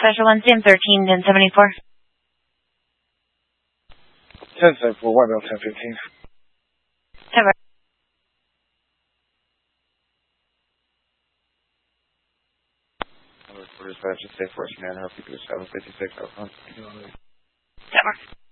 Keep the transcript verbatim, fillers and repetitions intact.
Special one, Sam thirteen, ten seventy-four. ten seventy-four, White Belt ten fifteen. ten For dispatch, stay first man, help you to seven fifty-six, out front. Network.